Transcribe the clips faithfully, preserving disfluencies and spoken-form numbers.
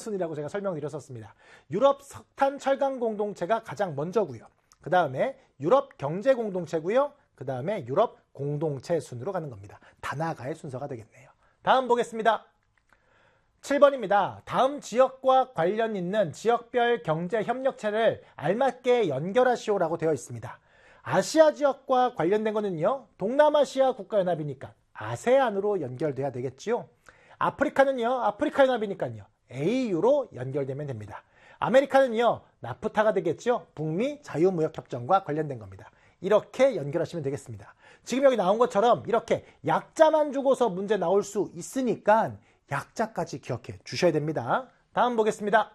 순이라고 제가 설명드렸었습니다. 유럽 석탄 철강 공동체가 가장 먼저고요. 그 다음에 유럽 경제 공동체고요. 그 다음에 유럽 공동체 순으로 가는 겁니다. 다나가의 순서가 되겠네요. 다음 보겠습니다. 칠 번입니다. 다음 지역과 관련 있는 지역별 경제 협력체를 알맞게 연결하시오라고 되어 있습니다. 아시아 지역과 관련된 거는요. 동남아시아 국가연합이니까 아세안으로 연결돼야 되겠지요. 아프리카는요. 아프리카 연합이니까요. 에이유로 연결되면 됩니다. 아메리카는요. 나프타가 되겠죠. 북미 자유무역협정과 관련된 겁니다. 이렇게 연결하시면 되겠습니다. 지금 여기 나온 것처럼 이렇게 약자만 주고서 문제 나올 수 있으니까 약자까지 기억해 주셔야 됩니다. 다음 보겠습니다.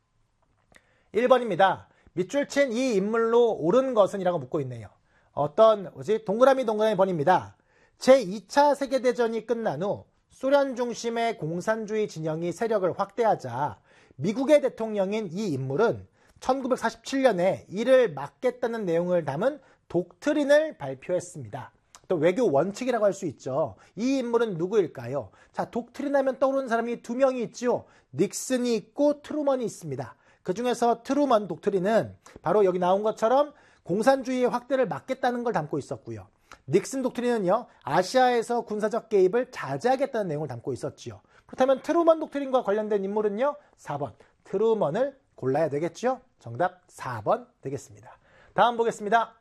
일 번입니다. 밑줄 친 이 인물로 옳은 것은 이라고 묻고 있네요. 어떤 뭐지? 동그라미 동그라미 번입니다. 제이 차 세계대전이 끝난 후 소련 중심의 공산주의 진영이 세력을 확대하자 미국의 대통령인 이 인물은 천구백사십칠 년에 이를 막겠다는 내용을 담은 독트린을 발표했습니다. 또 외교 원칙이라고 할 수 있죠. 이 인물은 누구일까요? 자, 독트린 하면 떠오르는 사람이 두 명이 있죠. 닉슨이 있고 트루먼이 있습니다. 그 중에서 트루먼 독트린은 바로 여기 나온 것처럼 공산주의의 확대를 막겠다는 걸 담고 있었고요. 닉슨 독트린은요. 아시아에서 군사적 개입을 자제하겠다는 내용을 담고 있었지요. 그렇다면 트루먼 독트린과 관련된 인물은요. 사 번 트루먼을 골라야 되겠죠. 정답 사 번 되겠습니다. 다음 보겠습니다.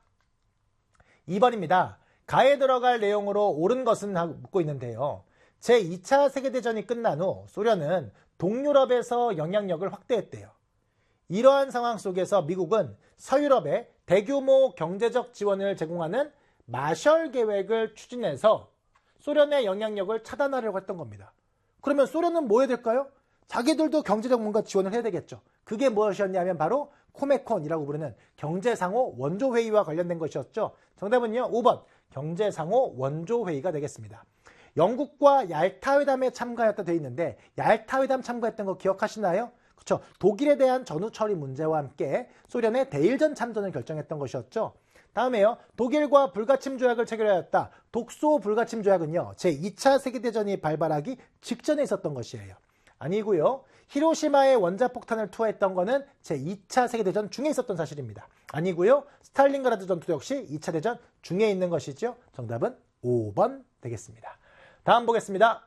이 번입니다. 가에 들어갈 내용으로 옳은 것은 하고 묻고 있는데요. 제이 차 세계대전이 끝난 후 소련은 동유럽에서 영향력을 확대했대요. 이러한 상황 속에서 미국은 서유럽에 대규모 경제적 지원을 제공하는 마셜 계획을 추진해서 소련의 영향력을 차단하려고 했던 겁니다. 그러면 소련은 뭐 해야 될까요? 자기들도 경제적 뭔가 지원을 해야 되겠죠. 그게 무엇이었냐면 바로 코메콘이라고 부르는 경제상호 원조회의와 관련된 것이었죠. 정답은요. 오 번 경제상호 원조회의가 되겠습니다. 영국과 얄타회담에 참가했다 되어 있는데 얄타회담 참가했던 거 기억하시나요? 그렇죠. 독일에 대한 전후 처리 문제와 함께 소련의 대일전 참전을 결정했던 것이었죠. 다음에요. 독일과 불가침 조약을 체결하였다. 독소 불가침 조약은요. 제이 차 세계대전이 발발하기 직전에 있었던 것이에요. 아니고요. 히로시마에 원자폭탄을 투하했던 거는 제이 차 세계대전 중에 있었던 사실입니다. 아니고요. 스탈린그라드 전투 역시 이 차 대전 중에 있는 것이죠. 정답은 오 번 되겠습니다. 다음 보겠습니다.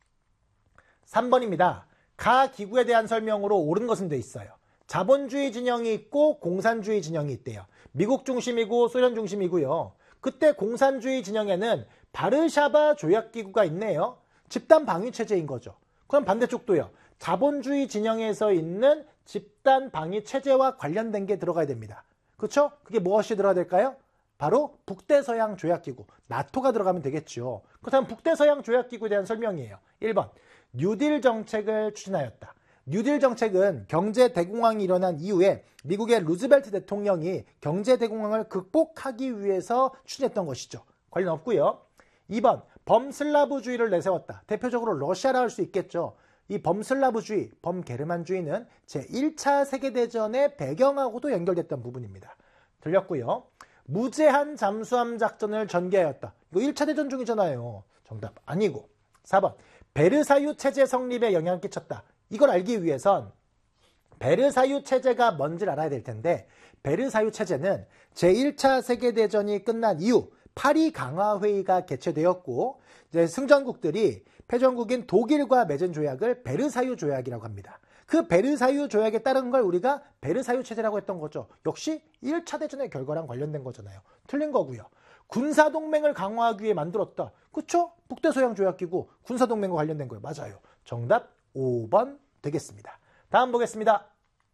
삼 번입니다. 가 기구에 대한 설명으로 옳은 것은 돼 있어요. 자본주의 진영이 있고 공산주의 진영이 있대요. 미국 중심이고 소련 중심이고요. 그때 공산주의 진영에는 바르샤바 조약기구가 있네요. 집단 방위 체제인 거죠. 그럼 반대쪽도요. 자본주의 진영에서 있는 집단 방위 체제와 관련된 게 들어가야 됩니다. 그렇죠? 그게 무엇이 들어가야 될까요? 바로 북대서양 조약기구, 나토가 들어가면 되겠죠. 그렇다면 북대서양 조약기구에 대한 설명이에요. 일 번 뉴딜 정책을 추진하였다. 뉴딜 정책은 경제 대공황이 일어난 이후에 미국의 루즈벨트 대통령이 경제 대공황을 극복하기 위해서 추진했던 것이죠. 관련 없고요. 이 번 범슬라브주의를 내세웠다. 대표적으로 러시아라 할 수 있겠죠. 이 범슬라브주의, 범게르만주의는 제일 차 세계대전의 배경하고도 연결됐던 부분입니다. 들렸고요. 무제한 잠수함 작전을 전개하였다. 이거 일 차 대전 중이잖아요. 정답 아니고. 사 번 베르사유 체제 성립에 영향을 끼쳤다. 이걸 알기 위해선 베르사유 체제가 뭔지를 알아야 될 텐데 베르사유 체제는 제일 차 세계대전이 끝난 이후 파리 강화회의가 개최되었고 이제 승전국들이 패전국인 독일과 맺은 조약을 베르사유 조약이라고 합니다. 그 베르사유 조약에 따른 걸 우리가 베르사유 체제라고 했던 거죠. 역시 일 차 대전의 결과랑 관련된 거잖아요. 틀린 거고요. 군사동맹을 강화하기 위해 만들었다. 그쵸? 북대서양 조약기구 군사동맹과 관련된 거예요. 맞아요. 정답 오 번 되겠습니다. 다음 보겠습니다.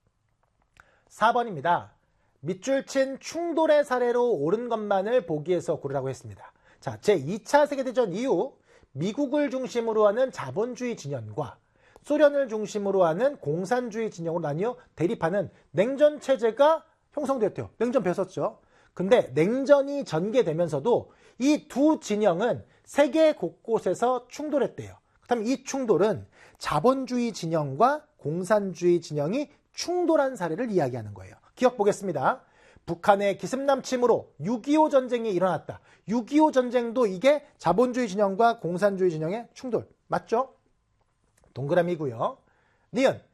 사 번입니다. 밑줄 친 충돌의 사례로 옳은 것만을 보기에서 고르라고 했습니다. 자, 제이 차 세계대전 이후 미국을 중심으로 하는 자본주의 진영과 소련을 중심으로 하는 공산주의 진영으로 나뉘어 대립하는 냉전 체제가 형성되었대요. 냉전 벼었죠. 근데 냉전이 전개되면서도 이 두 진영은 세계 곳곳에서 충돌했대요. 그렇다면 이 충돌은 자본주의 진영과 공산주의 진영이 충돌한 사례를 이야기하는 거예요. 기억 보겠습니다. 북한의 기습남침으로 육이오 전쟁이 일어났다. 육이오 전쟁도 이게 자본주의 진영과 공산주의 진영의 충돌. 맞죠? 동그라미고요. 니은